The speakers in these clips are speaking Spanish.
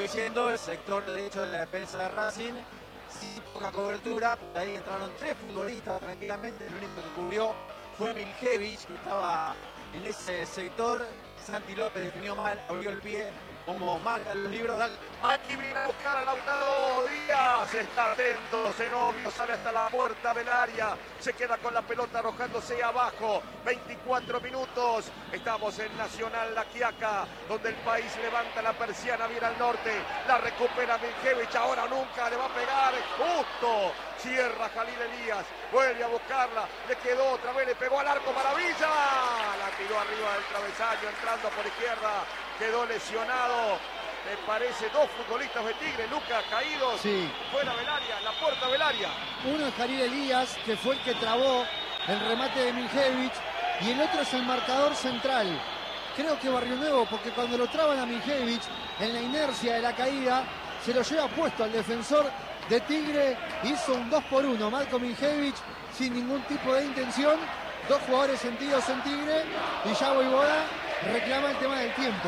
diciendo, el sector derecho de la defensa de Racing, sin poca cobertura, ahí entraron 3 futbolistas tranquilamente, el único que cubrió fue Miljevich, que estaba en ese sector. Santi López definió mal, abrió el pie, como marcan los libros. Aquí viene a buscar a Lautaro Díaz, está atento, Zenobio sale hasta la puerta del área, se queda con la pelota arrojándose abajo. 24 minutos, estamos en Nacional La Quiaca, donde el país levanta la persiana, viene al norte, la recupera Miljevich, ahora nunca le va a pegar, justo, cierra Jalil Elías, vuelve a buscarla, le quedó otra vez, le pegó al arco, maravilla, la tiró arriba del travesaño, entrando por izquierda, quedó lesionado. Me parece 2 futbolistas de Tigre, Lucas, caídos, sí, fuera del área, la puerta del área. Uno es Jalil Elías, que fue el que trabó el remate de Miljevich, y el otro es el marcador central. Creo que Barrio Nuevo, porque cuando lo traban a Miljevich, en la inercia de la caída, se lo lleva puesto al defensor de Tigre, hizo un 2-1, Marco Miljevich, sin ningún tipo de intención, 2 jugadores sentidos en Tigre, y ya Voivoda reclama el tema del tiempo.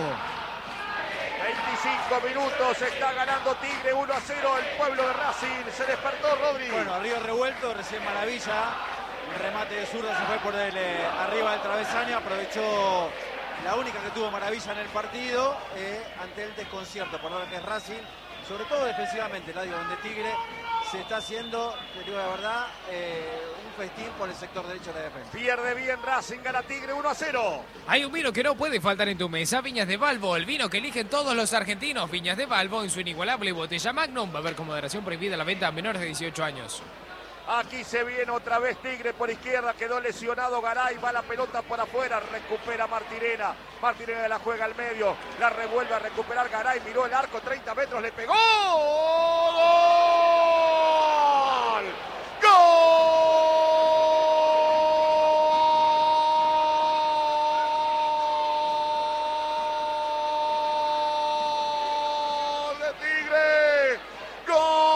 25 minutos, está ganando Tigre 1-0 el pueblo de Racing. Se despertó Rodri. Bueno, arriba revuelto, recién Maravilla. Un remate de zurda se fue por arriba del travesaño. Aprovechó la única que tuvo Maravilla en el partido ante el desconcierto, por lo que es Racing. Sobre todo defensivamente, la digo, donde Tigre se está haciendo, te digo la verdad, un festín por el sector derecho de la defensa. Pierde bien Racing, gana Tigre 1-0. Hay un vino que no puede faltar en tu mesa, Viñas de Balbo, el vino que eligen todos los argentinos. Viñas de Balbo en su inigualable botella Magnum. Va a haber con moderación prohibida la venta a menores de 18 años. Aquí se viene otra vez Tigre por izquierda, quedó lesionado Garay, va la pelota por afuera, recupera Martirena. Martirena la juega al medio, la revuelve a recuperar Garay, miró el arco, 30 metros, le pegó. ¡Gol!